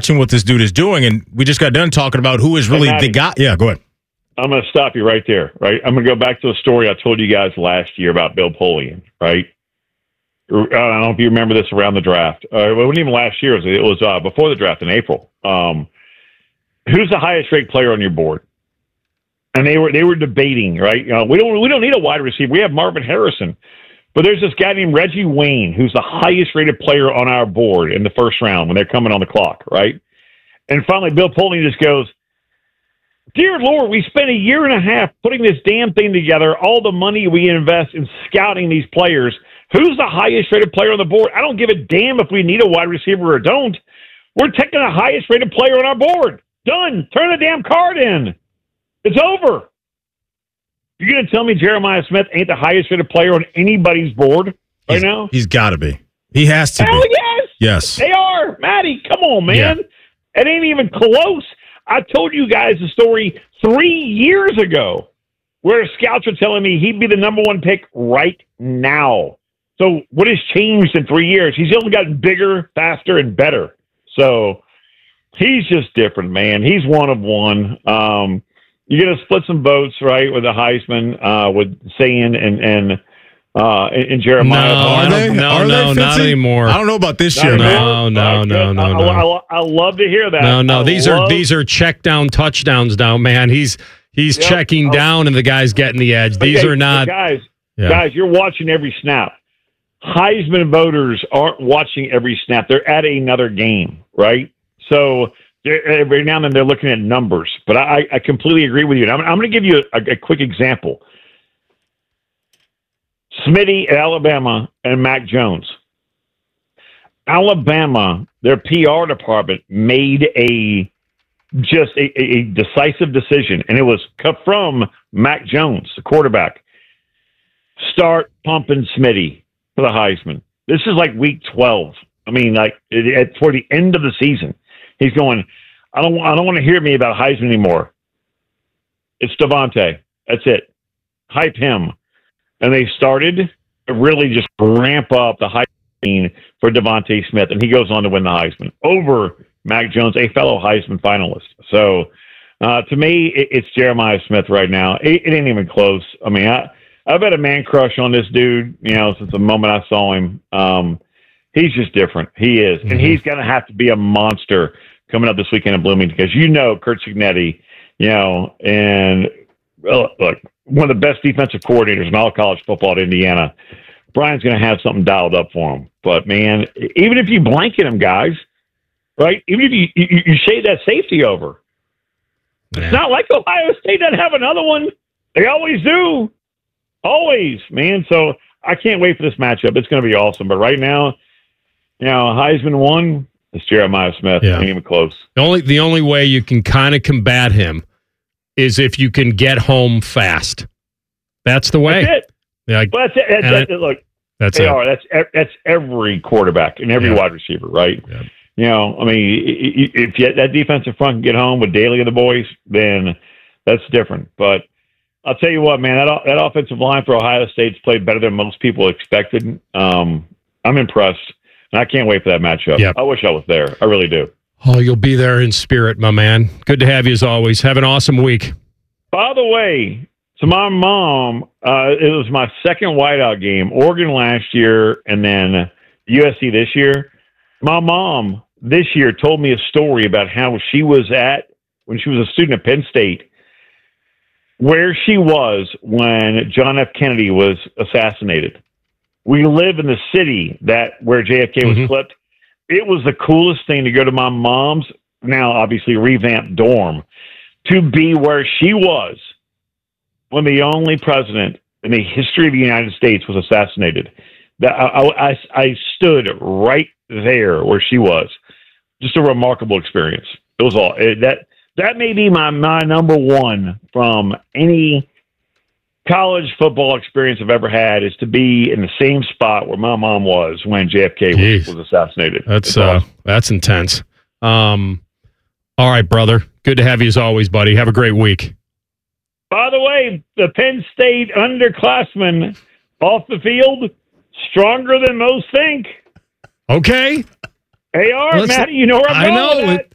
watching what this dude is doing, and we just got done talking about who is really the guy. Yeah, go ahead. I'm going to stop you right there, right? I'm going to go back to a story I told you guys last year about Bill Polian, right? I don't know if you remember this around the draft. It wasn't even last year. It was before the draft in April. Who's the highest rated player on your board? And they were debating, right? We don't need a wide receiver. We have Marvin Harrison. But there's this guy named Reggie Wayne, who's the highest rated player on our board in the first round when they're coming on the clock, right? And finally, Bill Polian just goes, "Dear Lord, we spent a year and a half putting this damn thing together, all the money we invest in scouting these players. Who's the highest rated player on the board? I don't give a damn if we need a wide receiver or don't. We're taking the highest rated player on our board. Done. Turn the damn card in. It's over." You're going to tell me Jeremiah Smith ain't the highest rated player on anybody's board right now? He's got to be. He has to Hell be. yes. Yes. They are. Matty, come on, man. Yeah. It ain't even close. I told you guys the story 3 years ago where scouts were telling me he'd be the number one pick right now. So what has changed in 3 years? He's only gotten bigger, faster, and better. So he's just different, man. He's one of one. You're going to split some votes, right, with the Heisman, with Sayin and Jeremiah. No, not anymore. I don't know about this year. No. I love to hear that. No. These are check down touchdowns now, man. He's checking down, and the guy's getting the edge. These are not guys. You're watching every snap. Heisman voters aren't watching every snap. They're at another game, right? So every now and then they're looking at numbers. But I completely agree with you. And I'm going to give you a quick example. Smitty at Alabama and Mac Jones. Alabama, their PR department made a decisive decision, and it was cut from Mac Jones, the quarterback. Start pumping Smitty for the Heisman. This is like week 12. I mean, like toward the end of the season, he's going, I don't want to hear me about Heisman anymore. It's Devontae. That's it. Hype him. And they started to really just ramp up the hype for Devontae Smith, and he goes on to win the Heisman over Mac Jones, a fellow Heisman finalist. So, to me, it's Jeremiah Smith right now. It ain't even close. I mean, I've had a man crush on this dude, since the moment I saw him. He's just different. He is. Mm-hmm. And he's going to have to be a monster coming up this weekend in Bloomington because Curt Cignetti, and look, one of the best defensive coordinators in all college football at Indiana. Brian's going to have something dialed up for him. But, man, even if you blanket him, guys, right, even if you shade that safety over, it's not like Ohio State doesn't have another one. They always do. Always, man. So I can't wait for this matchup. It's going to be awesome. But right now, Heisman won. It's Jeremiah Smith. Yeah. Ain't even close. The only way you can kind of combat him is if you can get home fast. That's the way. That's it. Well, that's it. Look, that's every quarterback and every wide receiver, right? Yeah. I mean, if that defensive front can get home with Daly and the boys, then that's different. But I'll tell you what, man, that offensive line for Ohio State's played better than most people expected. I'm impressed, and I can't wait for that matchup. Yep. I wish I was there. I really do. Oh, you'll be there in spirit, my man. Good to have you as always. Have an awesome week. By the way, to my mom, it was my second whiteout game, Oregon last year and then USC this year. My mom this year told me a story about how she was when she was a student at Penn State, where she was when John F. Kennedy was assassinated. We live in the city where JFK was clipped. It was the coolest thing to go to my mom's, now obviously revamped dorm, to be where she was when the only president in the history of the United States was assassinated. I stood right there where she was. Just a remarkable experience. It was all that may be my number one from any college football experience I've ever had, is to be in the same spot where my mom was when JFK was assassinated. That's intense. All right, brother. Good to have you as always, buddy. Have a great week. By the way, the Penn State underclassmen off the field, stronger than most think. Okay. They are, Matty. You know where I'm going with that.